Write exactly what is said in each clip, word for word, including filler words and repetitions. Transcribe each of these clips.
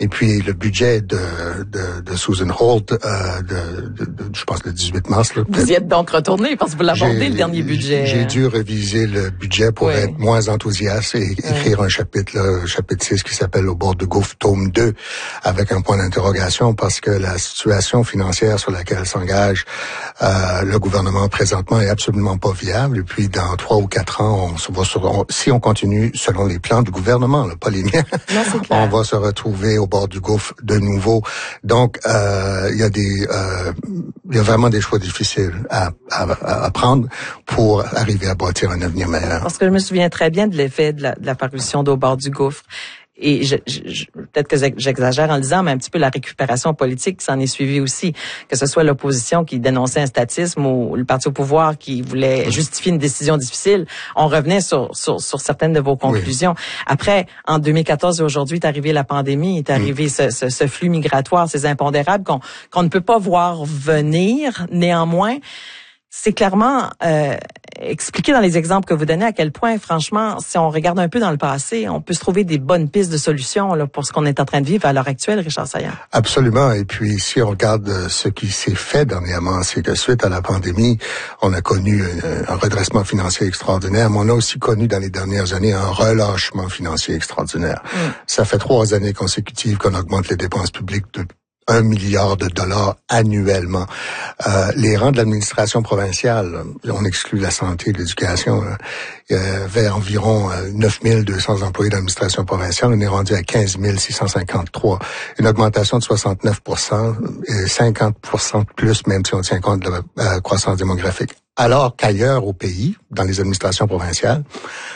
Et puis le budget de, de, de Susan Holt, euh, de, de, de, je pense le dix-huit mars. Là, vous y êtes donc retourné parce que vous l'abordez le dernier budget. J'ai dû réviser le budget pour oui. être moins enthousiaste et oui. écrire un chapitre, là, chapitre six qui s'appelle Au bord du gouffre, tome deux, avec un point d'interrogation parce que la situation financière sur laquelle s'engage euh, le gouvernement présentement est absolument pas viable. Et puis dans trois ou quatre ans, on se va sur, on, si on continue selon les plans du gouvernement, là, pas les miens, non, c'est clair. on va se retrouver au bord du gouffre de nouveau. Donc euh, il y a des, euh, il y a vraiment des choix difficiles à, à, à prendre pour arriver à bâtir un avenir meilleur. Parce que je me souviens très bien de l'effet de la, de la parution d'Au bord du gouffre. Et je, je, peut-être que j'exagère en le disant, mais un petit peu la récupération politique qui s'en est suivie aussi, que ce soit l'opposition qui dénonçait un statisme ou le parti au pouvoir qui voulait justifier une décision difficile. On revenait sur, sur, sur certaines de vos conclusions. Oui. Après, en deux mille quatorze et aujourd'hui, est arrivé la pandémie, est arrivé oui. ce, ce, ce flux migratoire, ces impondérables qu'on, qu'on ne peut pas voir venir. Néanmoins, c'est clairement euh, expliqué dans les exemples que vous donnez à quel point, franchement, si on regarde un peu dans le passé, on peut se trouver des bonnes pistes de solutions là, pour ce qu'on est en train de vivre à l'heure actuelle, Richard Saillant. Absolument. Et puis, si on regarde ce qui s'est fait dernièrement, c'est que suite à la pandémie, on a connu un, un redressement financier extraordinaire, mais on a aussi connu dans les dernières années un relâchement financier extraordinaire. Mm. Ça fait trois années consécutives qu'on augmente les dépenses publiques de un milliard de dollars annuellement. Euh, les rangs de l'administration provinciale, on exclut la santé et l'éducation, là, il y avait environ neuf mille deux cents employés d'administration provinciale. On est rendu à quinze mille six cent cinquante-trois. Une augmentation de soixante-neuf pour cent et cinquante pour cent de plus, même si on tient compte de la euh, croissance démographique. Alors qu'ailleurs au pays, dans les administrations provinciales,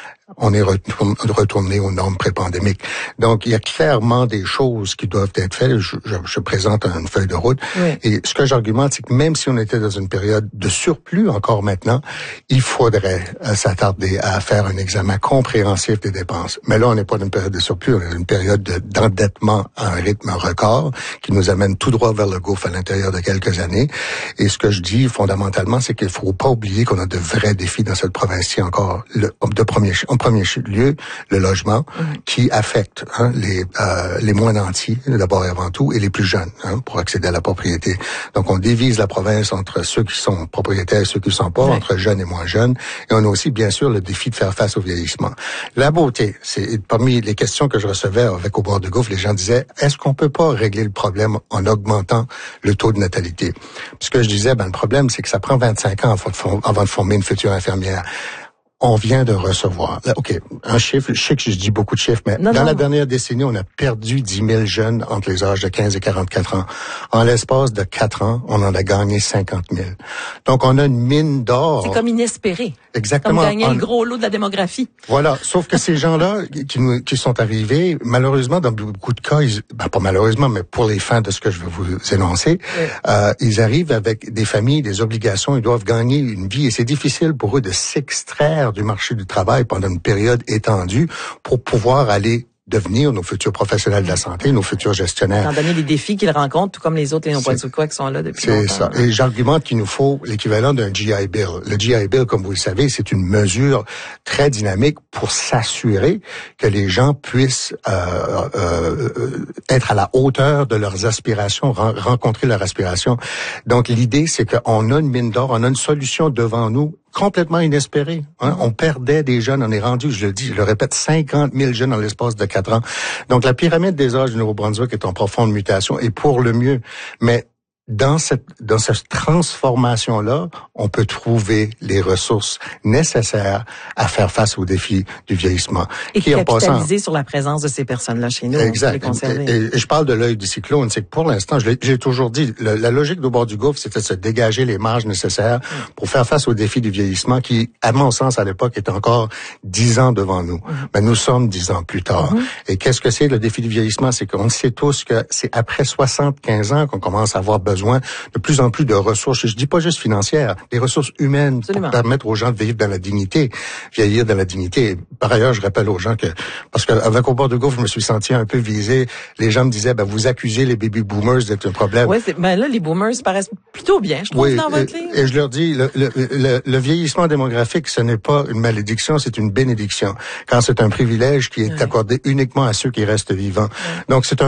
on est retourné aux normes pré-pandémiques. Donc, il y a clairement des choses qui doivent être faites. Je, je, je présente une feuille de route. Oui. Et ce que j'argumente, c'est que même si on était dans une période de surplus encore maintenant, il faudrait euh, s'attarder à faire un examen compréhensif des dépenses. Mais là, on n'est pas dans une période de surplus, on est dans une période de, d'endettement à un rythme record qui nous amène tout droit vers le gouffre à l'intérieur de quelques années. Et ce que je dis fondamentalement, c'est qu'il ne faut pas oublier qu'on a de vrais défis dans cette province-ci encore. Le, de premier En premier lieu, le logement, mmh. qui affecte hein, les euh, les moins nantis, d'abord et avant tout, et les plus jeunes, hein, pour accéder à la propriété. Donc, on divise la province entre ceux qui sont propriétaires et ceux qui ne sont pas, mmh. entre jeunes et moins jeunes. Et on a aussi, bien sûr, le défi de faire face au vieillissement. La beauté, c'est parmi les questions que je recevais avec Au bord du gouffre, les gens disaient, est-ce qu'on peut pas régler le problème en augmentant le taux de natalité? Ce que je disais, ben le problème, c'est que ça prend vingt-cinq ans avant de former une future infirmière. On vient de recevoir, OK, un chiffre, je sais que je dis beaucoup de chiffres, mais non, dans non. la dernière décennie, on a perdu dix mille jeunes entre les âges de quinze et quarante-quatre ans. En l'espace de quatre ans, on en a gagné cinquante mille. Donc, on a une mine d'or. C'est comme inespéré. Exactement. Comme gagner on... le gros lot de la démographie. Voilà. Sauf que ces gens-là qui, nous, qui sont arrivés, malheureusement, dans beaucoup de cas, ils, ben pas malheureusement, mais pour les fins de ce que je vais vous énoncer, oui. euh, ils arrivent avec des familles, des obligations, ils doivent gagner une vie et c'est difficile pour eux de s'extraire du marché du travail pendant une période étendue pour pouvoir aller devenir nos futurs professionnels de la santé, nos futurs gestionnaires. Étant donné les défis qu'ils rencontrent, tout comme les autres Léopold-Québec qui sont là depuis longtemps. C'est ça. Et j'argumente qu'il nous faut l'équivalent d'un G I Bill. Le G I Bill, comme vous le savez, c'est une mesure très dynamique pour s'assurer que les gens puissent euh, euh, être à la hauteur de leurs aspirations, rencontrer leurs aspirations. Donc, l'idée, c'est qu'on a une mine d'or, on a une solution devant nous complètement inespéré. Hein? On perdait des jeunes, on est rendu, je le dis, je le répète, cinquante mille jeunes dans l'espace de quatre ans. Donc, la pyramide des âges du Nouveau-Brunswick est en profonde mutation et pour le mieux. Mais dans cette dans cette transformation-là, on peut trouver les ressources nécessaires à faire face aux défis du vieillissement. Et qui capitaliser passant... sur la présence de ces personnes-là chez nous. Exact. Et, et, et je parle de l'œil du cyclone, c'est que pour l'instant, je l'ai, j'ai toujours dit, le, la logique d'Au bord du gouffre, c'était de se dégager les marges nécessaires mmh. pour faire face aux défis du vieillissement qui, à mon sens, à l'époque, est encore dix ans devant nous. Mmh. Mais nous sommes dix ans plus tard. Mmh. Et qu'est-ce que c'est le défi du vieillissement? C'est qu'on sait tous que c'est après soixante-quinze ans qu'on commence à avoir besoin de plus en plus de ressources, je dis pas juste financières, des ressources humaines Absolument. Pour permettre aux gens de vivre dans la dignité, vieillir dans la dignité. Et par ailleurs, je rappelle aux gens que, parce qu'avec Au bord du gouffre, je me suis senti un peu visé. Les gens me disaient, ben, vous accusez les baby boomers d'être un problème. Oui, ben là, les boomers paraissent plutôt bien, je trouve, oui, dans votre livre. Et je leur dis, le, le, le, le vieillissement démographique, ce n'est pas une malédiction, c'est une bénédiction. Quand c'est un privilège qui est oui. accordé uniquement à ceux qui restent vivants. Oui. Donc, c'est un